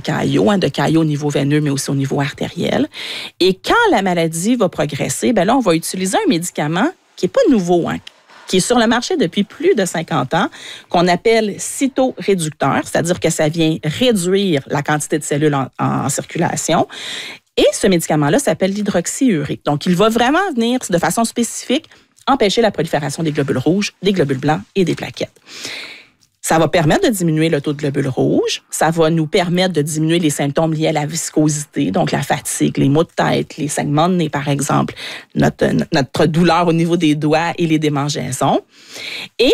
de caillots au niveau veineux, mais aussi au niveau artériel. Et quand la maladie va progresser, bien là, on va utiliser un médicament qui n'est pas nouveau, qui est sur le marché depuis plus de 50 ans, qu'on appelle cytoréducteur, c'est-à-dire que ça vient réduire la quantité de cellules en circulation. Et ce médicament-là s'appelle l'hydroxyurée. Donc, il va vraiment venir de façon spécifique empêcher la prolifération des globules rouges, des globules blancs et des plaquettes. Ça va permettre de diminuer le taux de globules rouges. Ça va nous permettre de diminuer les symptômes liés à la viscosité, donc la fatigue, les maux de tête, les saignements de nez, par exemple, notre douleur au niveau des doigts et les démangeaisons. Et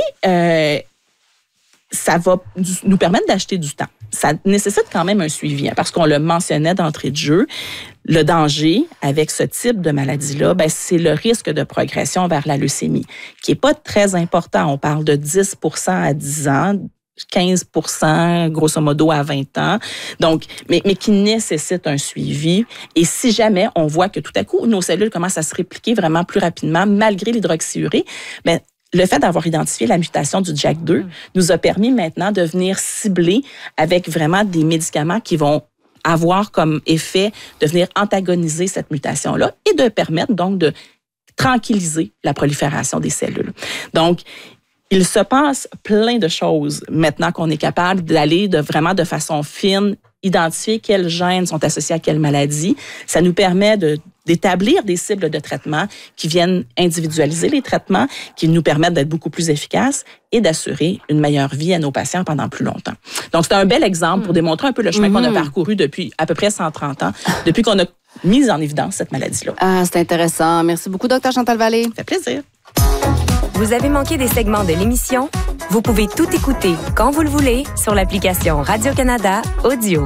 ça va nous permettre d'acheter du temps. Ça nécessite quand même un suivi, parce qu'on le mentionnait d'entrée de jeu. Le danger avec ce type de maladie-là, c'est le risque de progression vers la leucémie, qui n'est pas très important. On parle de 10 à 10 ans, 15 grosso modo à 20 ans, donc, mais qui nécessite un suivi. Et si jamais on voit que tout à coup, nos cellules commencent à se répliquer vraiment plus rapidement, malgré l'hydroxyurée, le fait d'avoir identifié la mutation du JAK2 nous a permis maintenant de venir cibler avec vraiment des médicaments qui vont avoir comme effet de venir antagoniser cette mutation-là et de permettre donc de tranquilliser la prolifération des cellules. Donc, il se passe plein de choses maintenant qu'on est capable d'aller vraiment de façon fine, identifier quels gènes sont associés à quelle maladie. Ça nous permet d'établir des cibles de traitement qui viennent individualiser les traitements, qui nous permettent d'être beaucoup plus efficaces et d'assurer une meilleure vie à nos patients pendant plus longtemps. Donc, c'est un bel exemple pour démontrer un peu le chemin qu'on a parcouru depuis à peu près 130 ans, depuis qu'on a mis en évidence cette maladie-là. Ah, c'est intéressant. Merci beaucoup, Dr Chantal Vallée. Ça fait plaisir. Vous avez manqué des segments de l'émission? Vous pouvez tout écouter quand vous le voulez sur l'application Radio-Canada Audio.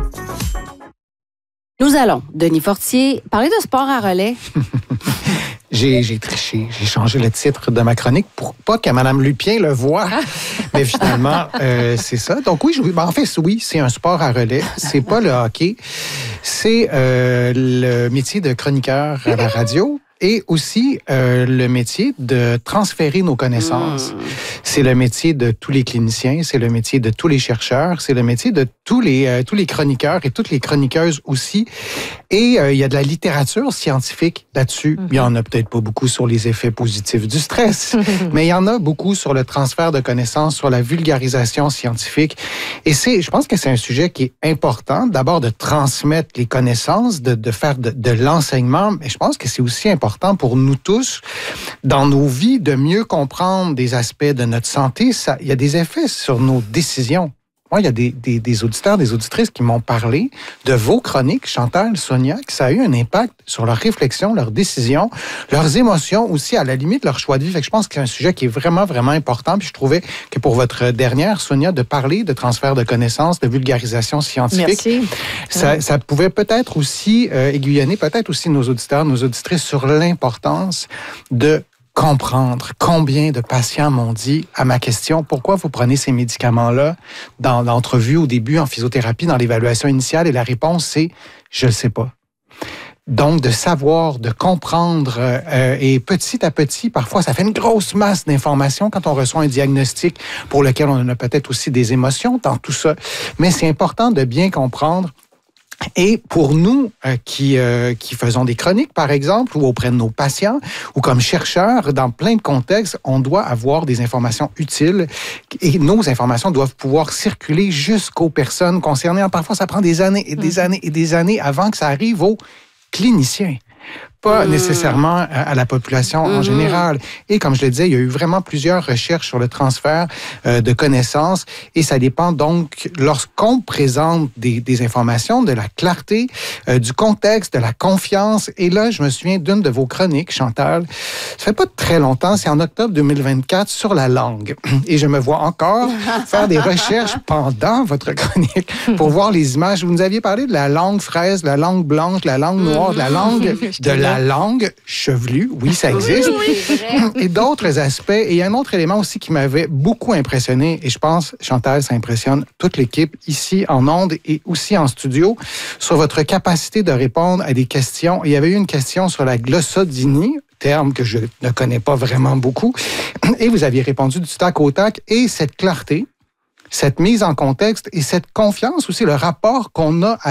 Nous allons, Denis Fortier, parler de sport à relais. J'ai triché. J'ai changé le titre de ma chronique pour pas que Mme Lupien le voie. Mais finalement, c'est ça. Donc oui, en fait, oui, c'est un sport à relais. C'est pas le hockey. C'est le métier de chroniqueur à la radio. Et aussi le métier de transférer nos connaissances. C'est le métier de tous les cliniciens, c'est le métier de tous les chercheurs, c'est le métier de tous les chroniqueurs et toutes les chroniqueuses aussi. Et il y a de la littérature scientifique là-dessus. Il y en a peut-être pas beaucoup sur les effets positifs du stress, mais il y en a beaucoup sur le transfert de connaissances, sur la vulgarisation scientifique. Et je pense que c'est un sujet qui est important, d'abord de transmettre les connaissances, de faire de l'enseignement, mais je pense que c'est aussi important pour nous tous, dans nos vies, de mieux comprendre des aspects de notre santé. Il y a des effets sur nos décisions. Moi, il y a des auditeurs, des auditrices qui m'ont parlé de vos chroniques, Chantal, Sonia, que ça a eu un impact sur leur réflexion, leurs décisions, leurs émotions aussi, à la limite, leur choix de vie. Fait que je pense que c'est un sujet qui est vraiment, vraiment important. Puis je trouvais que pour votre dernière, Sonia, de parler de transfert de connaissances, de vulgarisation scientifique, ça pouvait peut-être aussi aiguillonner peut-être aussi nos auditeurs, nos auditrices sur l'importance de comprendre combien de patients m'ont dit à ma question « Pourquoi vous prenez ces médicaments-là » dans l'entrevue au début en physiothérapie, dans l'évaluation initiale, et la réponse c'est « Je ne sais pas ». Donc, de savoir, de comprendre, et petit à petit, parfois, ça fait une grosse masse d'informations quand on reçoit un diagnostic pour lequel on a peut-être aussi des émotions dans tout ça. Mais c'est important de bien comprendre. Et pour nous qui faisons des chroniques, par exemple, ou auprès de nos patients, ou comme chercheurs, dans plein de contextes, on doit avoir des informations utiles et nos informations doivent pouvoir circuler jusqu'aux personnes concernées. Parfois, ça prend des années et des années et des années avant que ça arrive aux cliniciens. Pas nécessairement à la population en général. Et comme je le disais, il y a eu vraiment plusieurs recherches sur le transfert de connaissances et ça dépend donc, lorsqu'on présente des informations, de la clarté, du contexte, de la confiance. Et là, je me souviens d'une de vos chroniques, Chantal, ça fait pas très longtemps, c'est en octobre 2024, sur la langue. Et je me vois encore faire des recherches pendant votre chronique pour voir les images. Vous nous aviez parlé de la langue fraise, la langue blanche, la langue noire, de la langue de la langue chevelue, oui, ça existe, et d'autres aspects. Et il y a un autre élément aussi qui m'avait beaucoup impressionné, et je pense, Chantal, ça impressionne toute l'équipe ici en ondes et aussi en studio, sur votre capacité de répondre à des questions. Il y avait eu une question sur la glossodynie, terme que je ne connais pas vraiment beaucoup, et vous aviez répondu du tac au tac, et cette clarté, cette mise en contexte et cette confiance aussi, le rapport qu'on a